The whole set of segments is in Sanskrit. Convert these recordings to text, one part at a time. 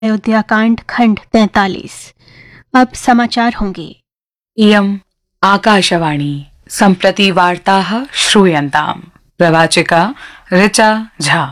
अयोध्या कांड खंड 43। अब समाचार होंगे। इयम् आकाशवाणी सम्प्रति वार्ताः श्रूयन्ताम्। प्रवाचिका ऋचा झा।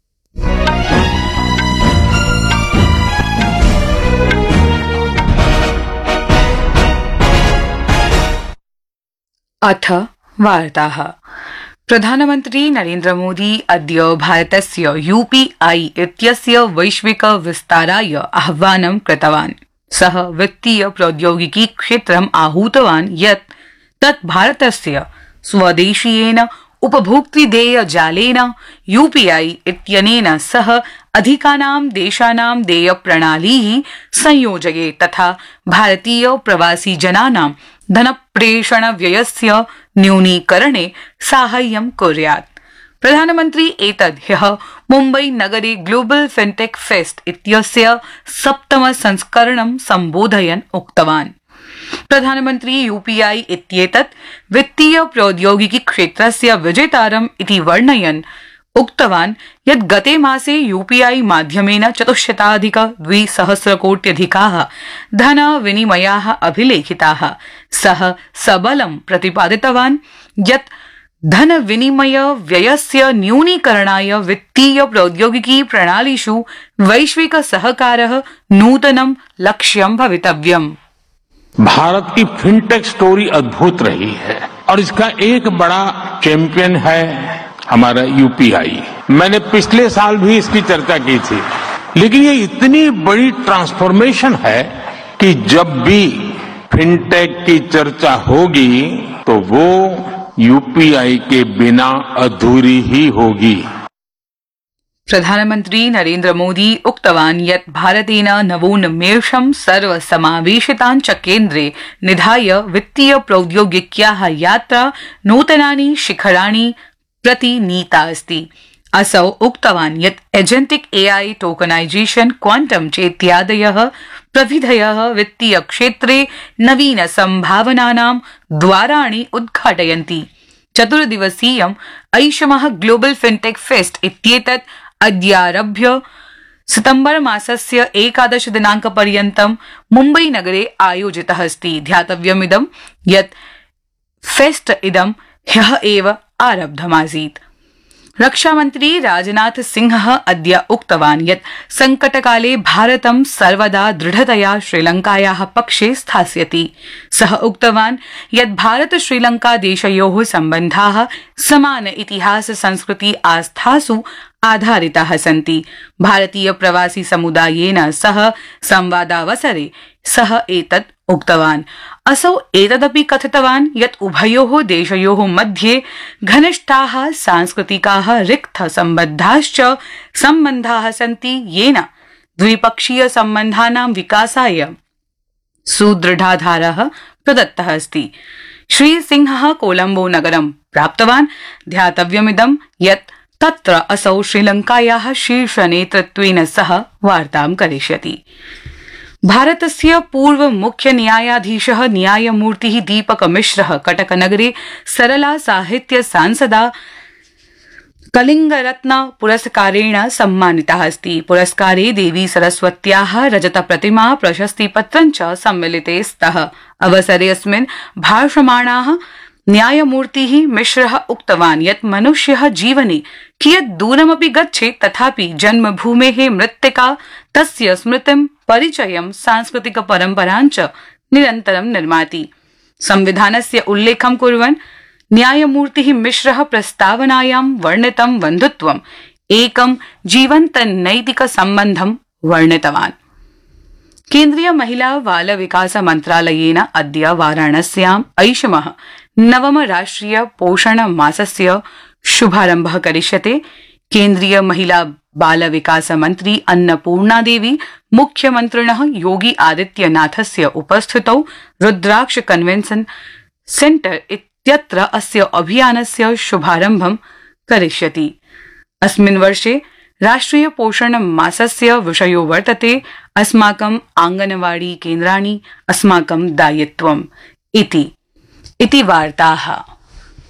अथ वार्ताः। प्रधानमन्त्री नरेन्द्र मोदी अद्य भारतस्य यूपीआई इत्यस्य वैश्विक विस्ताराय आह्वानं कृतवान्। सः वित्तीय प्रौद्योगिकी क्षेत्रम् आहूतवान् यत् तत् भारतस्य स्वदेशीयेन उपभोक्तृदेय जालेन यूपीआई इत्यनेन सह अधिकानां देशानां देय प्रणालीः संयोजयेत् तथा भारतीय प्रवासी जनानां धनप्रेषण व्ययस्य न्यूनीकरणे साहाय्यं कुर्यात्। प्रधानमन्त्री एतद् ह्यः मुम्बई नगरे ग्लोबल फिनटेक फेस्ट इत्यस्य 7th संस्करणं सम्बोधयन् उक्तवान्। प्रधानमन्त्री यूपीआई इत्येतत् वित्तीय प्रौद्योगिकी क्षेत्रस्य विजेतारम् इति वर्णयन् उक्तवान् यत् गते मासे यूपीआई माध्यमेन 400,200 कोट्यधिकाः धन विनिमयाः अभिलेखिताः। सः सबलं प्रतिपादितवान् यत् धन विनिमय व्ययस्य न्यूनीकरणाय वित्तीय प्रौद्योगिकी प्रणालीषु वैश्विक सहकारः नूतनं लक्ष्यं भवितव्यम्। भारत की फिनटेक स्टोरी अद्भुत रही है और इसका एक बड़ा चैंपियन है हमारा यूपीआई। मैंने पिछले साल भी इसकी चर्चा की थी, लेकिन ये इतनी बड़ी ट्रांसफॉर्मेशन है कि जब भी फिनटेक की चर्चा होगी तो वो यूपीआई के बिना अधूरी ही होगी। प्रधानमन्त्री नरेन्द्र मोदी उक्तवान् यत् भारतेन नवोन्मेषं सर्वसमावेशितान् च केन्द्रे निधाय वित्तीय प्रौद्योगिक्याः यात्रा नूतनानि शिखराणि प्रति नीता अस्ति। असौ उक्तवान् यत् एजेन्टिक एआई टोकनाइजेशन क्वांटम चेत्यादयः प्रविधयः वित्तीय क्षेत्रे नवीन संभावनानां द्वाराणि उद्घाटयन्ति। 4 दिवसीयम् ऐषमः ग्लोबल फिनटेक फेस्ट इत्येतत् अद्यारभ्य सितंबर मासस्य 11 दिनाङ्कपर्यन्तं मुम्बई नगरे आयोजितः अस्ति। ध्यातव्यमिदं यत् फेस्ट इदं ह्यः एव आरब्धमासीत्। रक्षामन्त्री राजनाथ सिंहः अद्य उक्तवान् यत् संकटकाले भारतं सर्वदा दृढतया श्रीलङ्कायाः पक्षे स्थास्यति। सः उक्तवान् यत् भारत श्रीलङ्का देशयोः सम्बन्धाः समान इतिहास संस्कृति आस्थासु आधारिताः सन्ति। भारतीय प्रवासी समुदायेन सह संवादावसरे सः एतत् उक्तवान्। असौ एतदपि कथितवान् यत् उभयोः देशयोः मध्ये घनिष्ठाः सांस्कृतिकाः रिक्थसम्बद्धाश्च सम्बन्धाः सन्ति, येन द्विपक्षीय सम्बन्धानां विकासाय सुदृढाधारः प्रदत्तः अस्ति। श्रीसिंहः कोलंबो नगरं प्राप्तवान्। ध्यातव्यमिदं यत् तत्र असौ श्रीलङ्कायाः शीर्षनेतृत्वेन सह वार्तां करिष्यति। भारतस्य पूर्व मुख्य न्यायाधीशः न्यायमूर्तिः दीपक मिश्रः कटकनगरे सरला साहित्य सांसदा कलिंगरत्न पुरस्कारेण सम्मानितः अस्ति। पुरस्कारे देवी सरस्वत्याः रजत प्रतिमा प्रशस्तिपत्रं च सम्मिलिते स्तः। अवसरेऽस्मिन् भाषमाणाः न्यायमूर्तिः मिश्रः उक्तवान् यत् मनुष्यः जीवने कियत् दूरमपि गच्छेत् तथापि जन्मभूमेः मृत्तिका तस्य स्मृतिं परिचयं सांस्कृतिक परम्परां च निरन्तरं निर्माति। संविधानस्य उल्लेखं कुर्वन् न्यायमूर्तिः मिश्रः प्रस्तावनायां वर्णितं बन्धुत्वम् एकं जीवन्त नैतिक सम्बन्धं वर्णितवान्। केन्द्रीय महिला बाल विकास मन्त्रालयेन अद्य वाराणस्याम् ऐषमः 9 राष्ट्रिय पोषण मासस्य शुभारम्भः करिष्यते। केन्द्रीय महिला बाल विकास मंत्री अन्नपूर्णा देवी मुख्यमन्त्रिणः योगी आदित्यनाथस्य उपस्थितौ रुद्राक्ष कन्वेन्शन सेंटर इत्यत्र अस्य अभियानस्य शुभारम्भं करिष्यति। अस्मिन् वर्षे राष्ट्रिय पोषण मासस्य विषयो वर्तते अस्माकं आंगनवाड़ी केन्द्राणि अस्माकं दायित्वम् इति वार्ताः।